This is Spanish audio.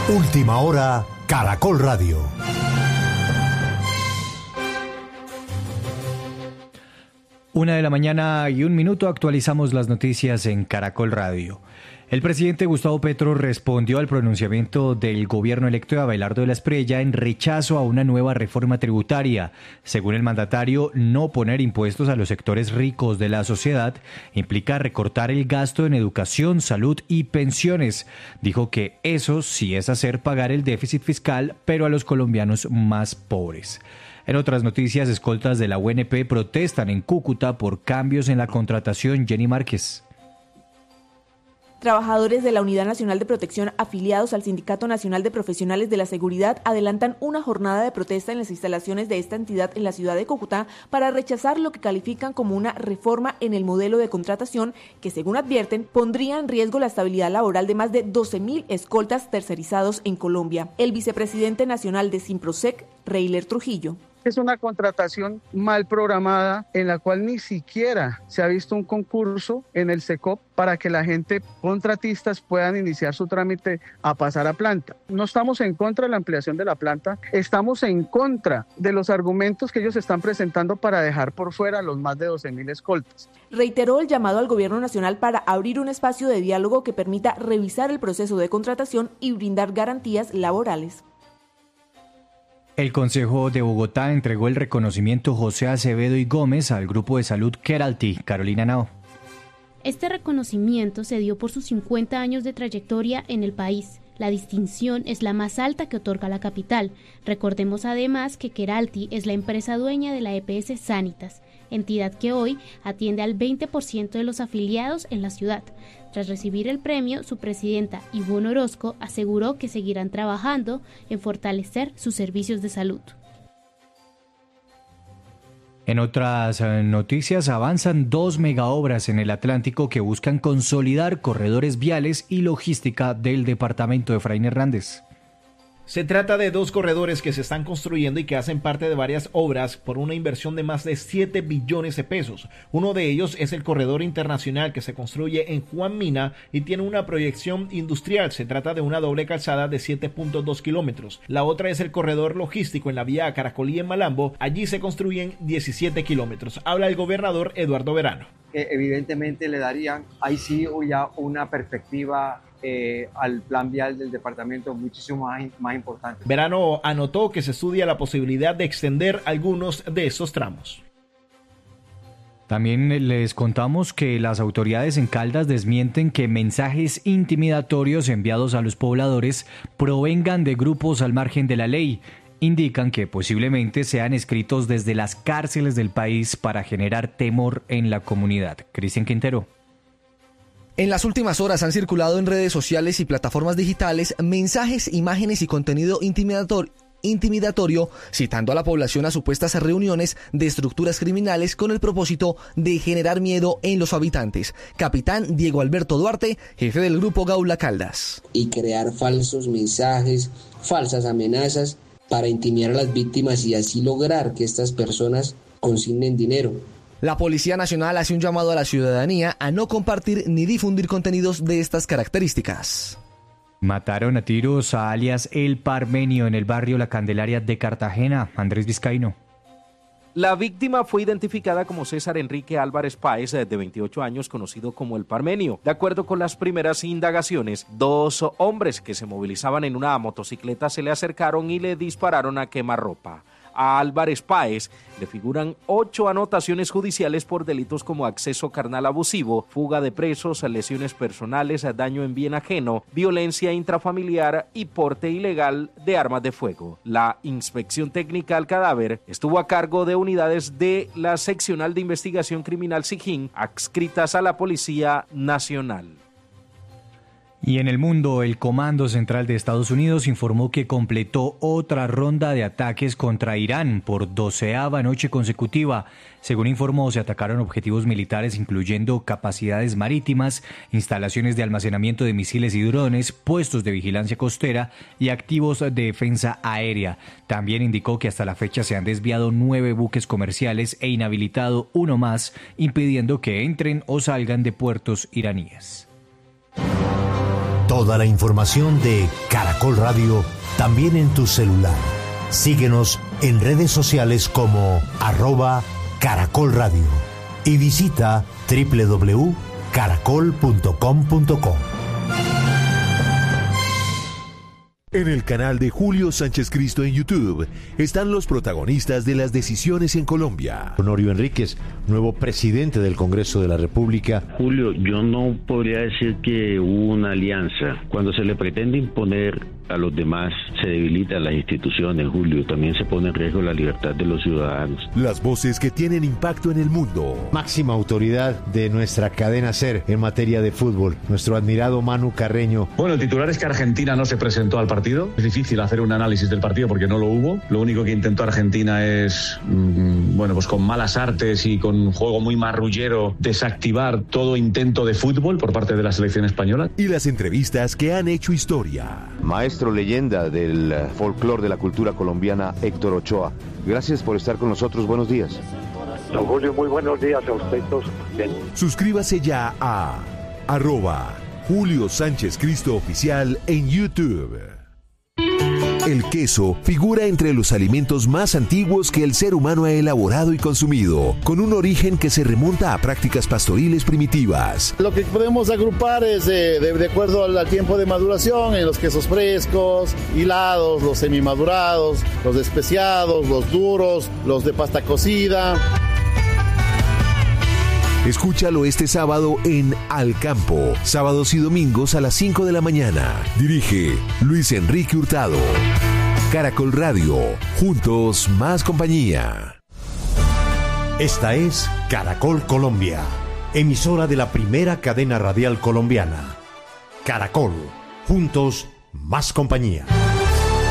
Última hora, Caracol Radio. Una de la mañana y 1 minuto, actualizamos las noticias en Caracol Radio. El presidente Gustavo Petro respondió al pronunciamiento del gobierno electo de Abelardo de la Espriella en rechazo a una nueva reforma tributaria. Según el mandatario, no poner impuestos a los sectores ricos de la sociedad implica recortar el gasto en educación, salud y pensiones. Dijo que eso sí es hacer pagar el déficit fiscal, pero a los colombianos más pobres. En otras noticias, escoltas de la UNP protestan en Cúcuta por cambios en la contratación. Jenny Márquez. Trabajadores de la Unidad Nacional de Protección afiliados al Sindicato Nacional de Profesionales de la Seguridad adelantan una jornada de protesta en las instalaciones de esta entidad en la ciudad de Cúcuta para rechazar lo que califican como una reforma en el modelo de contratación que, según advierten, pondría en riesgo la estabilidad laboral de más de 12.000 escoltas tercerizados en Colombia. El vicepresidente nacional de Simprosec, Reiler Trujillo. Es una contratación mal programada en la cual ni siquiera se ha visto un concurso en el SECOP para que la gente, contratistas, puedan iniciar su trámite a pasar a planta. No estamos en contra de la ampliación de la planta, estamos en contra de los argumentos que ellos están presentando para dejar por fuera los más de 12.000 escoltas. Reiteró el llamado al gobierno nacional para abrir un espacio de diálogo que permita revisar el proceso de contratación y brindar garantías laborales. El Consejo de Bogotá entregó el reconocimiento José Acevedo y Gómez al Grupo de Salud Keralty. Carolina Nao. Este reconocimiento se dio por sus 50 años de trayectoria en el país. La distinción es la más alta que otorga la capital. Recordemos además que Keralty es la empresa dueña de la EPS Sanitas, entidad que hoy atiende al 20% de los afiliados en la ciudad. Tras recibir el premio, su presidenta, Ivonne Orozco, aseguró que seguirán trabajando en fortalecer sus servicios de salud. En otras noticias, avanzan 2 megaobras en el Atlántico que buscan consolidar corredores viales y logística del departamento de Efraín Hernández. Se trata de 2 corredores que se están construyendo y que hacen parte de varias obras por una inversión de más de 7 billones de pesos. Uno de ellos es el corredor internacional que se construye en Juan Mina y tiene una proyección industrial. Se trata de una doble calzada de 7.2 kilómetros. La otra es el corredor logístico en la vía Caracolí en Malambo. Allí se construyen 17 kilómetros. Habla el gobernador Eduardo Verano. Evidentemente le darían ahí sí ya una perspectiva al plan vial del departamento muchísimo más importante. Verano anotó que se estudia la posibilidad de extender algunos de estos tramos. También les contamos que las autoridades en Caldas desmienten que mensajes intimidatorios enviados a los pobladores provengan de grupos al margen de la ley. Indican que posiblemente sean escritos desde las cárceles del país para generar temor en la comunidad. Cristian Quintero. En las últimas horas han circulado en redes sociales y plataformas digitales mensajes, imágenes y contenido intimidatorio citando a la población a supuestas reuniones de estructuras criminales con el propósito de generar miedo en los habitantes. Capitán Diego Alberto Duarte, jefe del grupo Gaula Caldas. Y crear falsos mensajes, falsas amenazas para intimidar a las víctimas y así lograr que estas personas consignen dinero. La Policía Nacional hace un llamado a la ciudadanía a no compartir ni difundir contenidos de estas características. Mataron a tiros a alias El Parmenio en el barrio La Candelaria de Cartagena. Andrés Vizcaíno. La víctima fue identificada como César Enrique Álvarez Páez, de 28 años, conocido como El Parmenio. De acuerdo con las primeras indagaciones, 2 hombres que se movilizaban en una motocicleta se le acercaron y le dispararon a quemarropa. A Álvarez Páez le figuran 8 anotaciones judiciales por delitos como acceso carnal abusivo, fuga de presos, lesiones personales, daño en bien ajeno, violencia intrafamiliar y porte ilegal de armas de fuego. La inspección técnica al cadáver estuvo a cargo de unidades de la Seccional de Investigación Criminal SIGIN, adscritas a la Policía Nacional. Y en el mundo, el Comando Central de Estados Unidos informó que completó otra ronda de ataques contra Irán por 12ª noche consecutiva. Según informó, se atacaron objetivos militares incluyendo capacidades marítimas, instalaciones de almacenamiento de misiles y drones, puestos de vigilancia costera y activos de defensa aérea. También indicó que hasta la fecha se han desviado 9 buques comerciales e inhabilitado uno más, impidiendo que entren o salgan de puertos iraníes. Toda la información de Caracol Radio también en tu celular. Síguenos en redes sociales como @Caracol Radio y visita www.caracol.com.co. En el canal de Julio Sánchez Cristo en YouTube están los protagonistas de las decisiones en Colombia. Honorio Enríquez, nuevo presidente del Congreso de la República. Julio, yo no podría decir que hubo una alianza. Cuando se le pretende imponer a los demás, se debilitan las instituciones, Julio. También se pone en riesgo la libertad de los ciudadanos. Las voces que tienen impacto en el mundo. Máxima autoridad de nuestra cadena SER en materia de fútbol, nuestro admirado Manu Carreño. Bueno, el titular es que Argentina no se presentó al partido. Es difícil hacer un análisis del partido porque no lo hubo. Lo único que intentó Argentina es, pues con malas artes y con un juego muy marrullero, desactivar todo intento de fútbol por parte de la selección española. Y las entrevistas que han hecho historia. Maestro leyenda del folclore de la cultura colombiana, Héctor Ochoa. Gracias por estar con nosotros. Buenos días. Don Julio, muy buenos días a usted todos. Bien. Suscríbase ya a @Julio Sánchez Cristo Oficial en YouTube. El queso figura entre los alimentos más antiguos que el ser humano ha elaborado y consumido, con un origen que se remonta a prácticas pastoriles primitivas. Lo que podemos agrupar es de acuerdo al tiempo de maduración, en los quesos frescos, hilados, los semimadurados, los especiados, los duros, los de pasta cocida. Escúchalo este sábado en Al Campo, sábados y domingos a las 5 de la mañana. Dirige Luis Enrique Hurtado. Caracol Radio, juntos más compañía. Esta es Caracol Colombia, emisora de la primera cadena radial colombiana. Caracol, juntos más compañía.